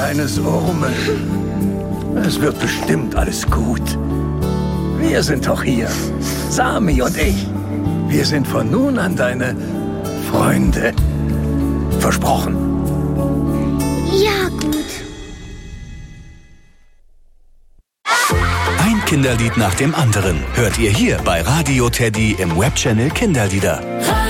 kleines Urmel. Es wird bestimmt alles gut. Wir sind doch hier, Sami und ich. Wir sind von nun an deine Freunde. Versprochen. Ja, gut. Ein Kinderlied nach dem anderen hört ihr hier bei Radio Teddy im Webchannel Kinderlieder.